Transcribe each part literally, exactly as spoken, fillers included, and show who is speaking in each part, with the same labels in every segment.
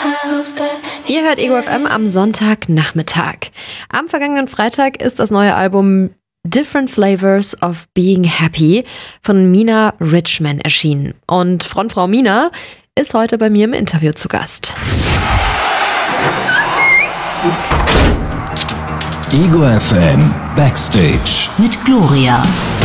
Speaker 1: Ihr hört Ego F M am Sonntagnachmittag. Am vergangenen Freitag ist das neue Album Different Flavors of Being Happy von Mina Richman erschienen. Und Frontfrau Mina ist heute bei mir im Interview zu Gast.
Speaker 2: Ego F M Backstage
Speaker 3: mit Gloria.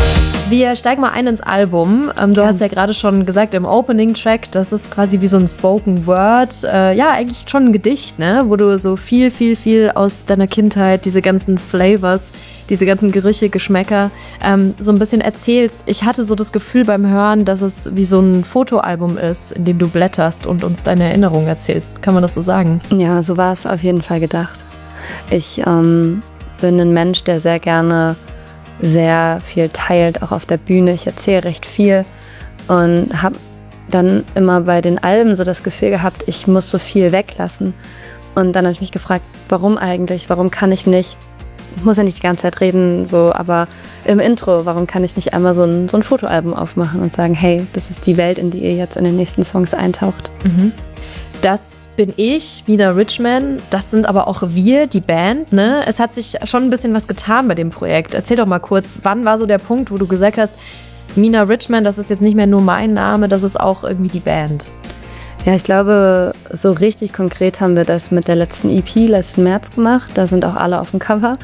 Speaker 1: Wir steigen mal ein ins Album. Ähm, du ja. hast ja gerade schon gesagt im Opening-Track, das ist quasi wie so ein Spoken Word. Äh, ja, eigentlich schon ein Gedicht, ne? Wo du so viel, viel, viel aus deiner Kindheit, diese ganzen Flavors, diese ganzen Gerüche, Geschmäcker, ähm, so ein bisschen erzählst. Ich hatte so das Gefühl beim Hören, dass es wie so ein Fotoalbum ist, in dem du blätterst und uns deine Erinnerungen erzählst. Kann man das so sagen?
Speaker 4: Ja, so war es auf jeden Fall gedacht. Ich ähm, bin ein Mensch, der sehr gerne sehr viel teilt, auch auf der Bühne. Ich erzähle recht viel und habe dann immer bei den Alben so das Gefühl gehabt, ich muss so viel weglassen. Und dann habe ich mich gefragt, warum eigentlich? Warum kann ich nicht, ich muss ja nicht die ganze Zeit reden, so, aber im Intro, warum kann ich nicht einmal so ein, so ein Fotoalbum aufmachen und sagen, hey, das ist die Welt, in die ihr jetzt in den nächsten Songs eintaucht.
Speaker 1: Mhm. Das bin ich, Mina Richman. Das sind aber auch wir, die Band. Ne? Es hat sich schon ein bisschen was getan bei dem Projekt. Erzähl doch mal kurz, wann war so der Punkt, wo du gesagt hast, Mina Richman, das ist jetzt nicht mehr nur mein Name, das ist auch irgendwie die Band.
Speaker 4: Ja, ich glaube, so richtig konkret haben wir das mit der letzten E P letzten März gemacht. Da sind auch alle auf dem Cover.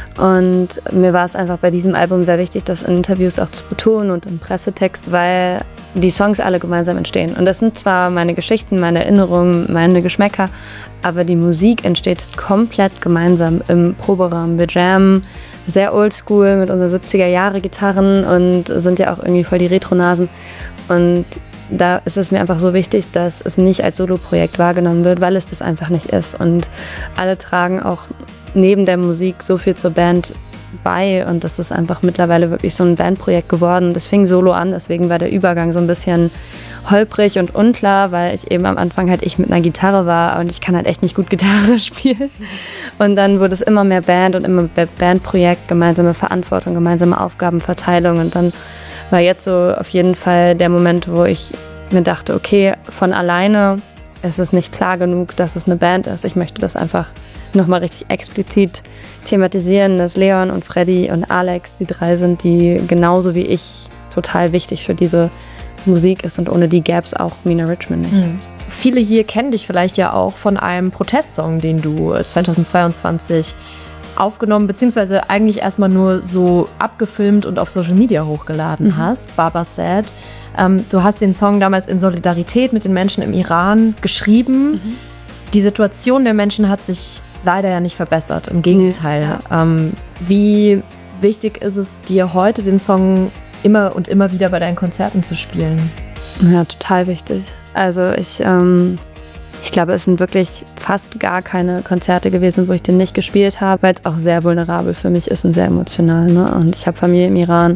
Speaker 4: Und mir war es einfach bei diesem Album sehr wichtig, das in Interviews auch zu betonen und im Pressetext, weil die Songs alle gemeinsam entstehen. Und das sind zwar meine Geschichten, meine Erinnerungen, meine Geschmäcker, aber die Musik entsteht komplett gemeinsam im Proberaum. Wir jammen sehr oldschool mit unseren siebziger-Jahre-Gitarren und sind ja auch irgendwie voll die Retronasen. Und da ist es mir einfach so wichtig, dass es nicht als Soloprojekt wahrgenommen wird, weil es das einfach nicht ist. Und alle tragen auch neben der Musik so viel zur Band bei und das ist einfach mittlerweile wirklich so ein Bandprojekt geworden. Das fing solo an, deswegen war der Übergang so ein bisschen holprig und unklar, weil ich eben am Anfang halt ich mit einer Gitarre war und ich kann halt echt nicht gut Gitarre spielen. Und dann wurde es immer mehr Band und immer mehr Bandprojekt, gemeinsame Verantwortung, gemeinsame Aufgabenverteilung und dann war jetzt so auf jeden Fall der Moment, wo ich mir dachte, okay, von alleine ist es nicht klar genug, dass es eine Band ist. Ich möchte das einfach nochmal richtig explizit thematisieren, dass Leon und Freddy und Alex die drei sind, die genauso wie ich total wichtig für diese Musik ist und ohne die gäbe es auch Mina Richman nicht.
Speaker 1: Mhm. Viele hier kennen dich vielleicht ja auch von einem Protestsong, den du zweitausendzweiundzwanzig aufgenommen, beziehungsweise eigentlich erstmal nur so abgefilmt und auf Social Media hochgeladen mhm. hast, Baba Sad. Ähm, du hast den Song damals in Solidarität mit den Menschen im Iran geschrieben. Mhm. Die Situation der Menschen hat sich leider ja nicht verbessert, im Gegenteil. Nee, ja. ähm, wie wichtig ist es dir heute, den Song immer und immer wieder bei deinen Konzerten zu spielen?
Speaker 4: Ja, total wichtig. Also ich, ähm, ich glaube, es sind wirklich fast gar keine Konzerte gewesen, wo ich den nicht gespielt habe, weil es auch sehr vulnerabel für mich ist und sehr emotional. Ne? Und ich habe Familie im Iran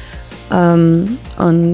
Speaker 4: ähm, und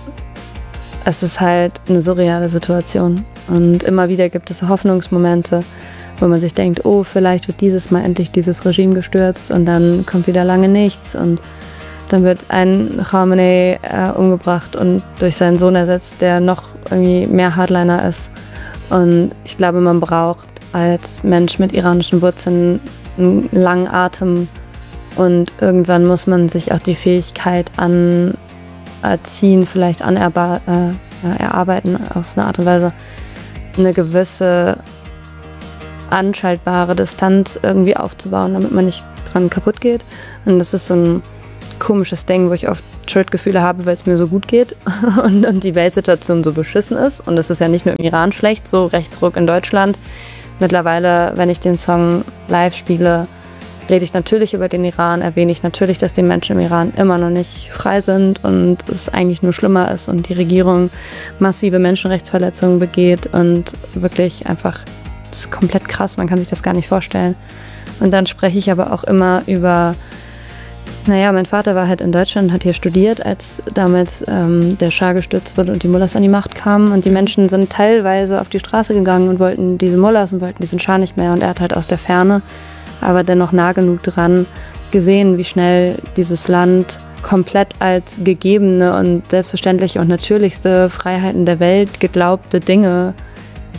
Speaker 4: es ist halt eine surreale Situation. Und immer wieder gibt es Hoffnungsmomente, wo man sich denkt, oh, vielleicht wird dieses Mal endlich dieses Regime gestürzt und dann kommt wieder lange nichts und dann wird ein Khamenei äh, umgebracht und durch seinen Sohn ersetzt, der noch irgendwie mehr Hardliner ist. Und ich glaube, man braucht als Mensch mit iranischen Wurzeln einen langen Atem und irgendwann muss man sich auch die Fähigkeit anerziehen, vielleicht anerba- äh, erarbeiten auf eine Art und Weise, eine gewisse anschaltbare Distanz irgendwie aufzubauen, damit man nicht dran kaputt geht. Und das ist so ein komisches Ding, wo ich oft Schuldgefühle habe, weil es mir so gut geht und, und die Weltsituation so beschissen ist. Und es ist ja nicht nur im Iran schlecht, so Rechtsruck in Deutschland. Mittlerweile, wenn ich den Song live spiele, rede ich natürlich über den Iran, erwähne ich natürlich, dass die Menschen im Iran immer noch nicht frei sind und es eigentlich nur schlimmer ist und die Regierung massive Menschenrechtsverletzungen begeht und wirklich einfach, das ist komplett krass, man kann sich das gar nicht vorstellen. Und dann spreche ich aber auch immer über, naja, mein Vater war halt in Deutschland, hat hier studiert, als damals ähm, der Schah gestürzt wurde und die Mullahs an die Macht kamen und die Menschen sind teilweise auf die Straße gegangen und wollten diese Mullahs und wollten diesen Schah nicht mehr und er hat halt aus der Ferne, aber dennoch nah genug dran, gesehen, wie schnell dieses Land komplett als gegebene und selbstverständliche und natürlichste Freiheiten der Welt geglaubte Dinge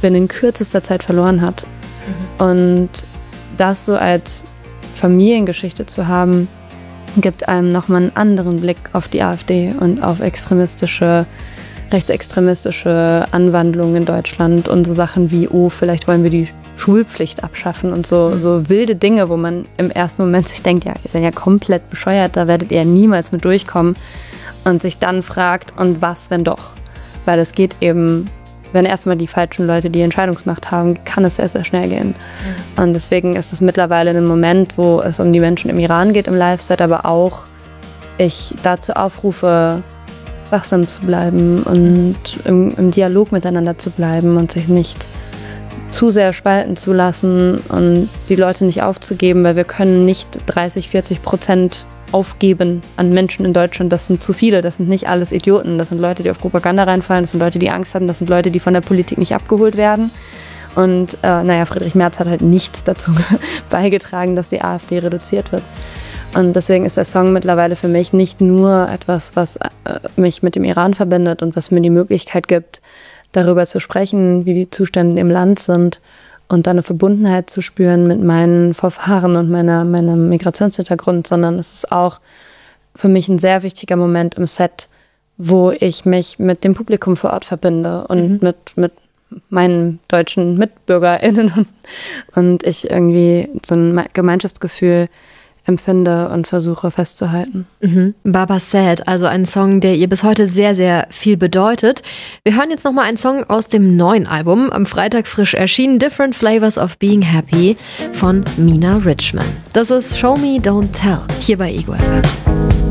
Speaker 4: binnen kürzester Zeit verloren hat. Mhm. Und das so als Familiengeschichte zu haben, gibt einem nochmal einen anderen Blick auf die AfD und auf extremistische, rechtsextremistische Anwandlungen in Deutschland und so Sachen wie, oh, vielleicht wollen wir die Schulpflicht abschaffen und so, so wilde Dinge, wo man im ersten Moment sich denkt, ja, ihr seid ja komplett bescheuert, da werdet ihr niemals mit durchkommen und sich dann fragt, und was, wenn doch? Weil es geht eben, wenn erstmal die falschen Leute die Entscheidungsmacht haben, kann es sehr, sehr schnell gehen. Mhm. Und deswegen ist es mittlerweile ein Moment, wo es um die Menschen im Iran geht im Live-Set, aber auch ich dazu aufrufe, wachsam zu bleiben und im, im Dialog miteinander zu bleiben und sich nicht zu sehr spalten zu lassen und die Leute nicht aufzugeben, weil wir können nicht dreißig, vierzig Prozent aufgeben an Menschen in Deutschland. Das sind zu viele, das sind nicht alles Idioten, das sind Leute, die auf Propaganda reinfallen, das sind Leute, die Angst haben, das sind Leute, die von der Politik nicht abgeholt werden. Und äh, naja, Friedrich Merz hat halt nichts dazu beigetragen, dass die AfD reduziert wird. Und deswegen ist der Song mittlerweile für mich nicht nur etwas, was äh, mich mit dem Iran verbindet und was mir die Möglichkeit gibt, darüber zu sprechen, wie die Zustände im Land sind und dann eine Verbundenheit zu spüren mit meinen Vorfahren und meiner, meinem Migrationshintergrund, sondern es ist auch für mich ein sehr wichtiger Moment im Set, wo ich mich mit dem Publikum vor Ort verbinde und mhm. mit, mit meinen deutschen MitbürgerInnen und, und ich irgendwie so ein Gemeinschaftsgefühl empfinde und versuche festzuhalten.
Speaker 1: Mhm. Baba Sad, also ein Song, der ihr bis heute sehr, sehr viel bedeutet. Wir hören jetzt nochmal einen Song aus dem neuen Album, am Freitag frisch erschienen, Different Flavors of Being Happy von Mina Richman. Das ist Show Me, Don't Tell, hier bei Ego F M.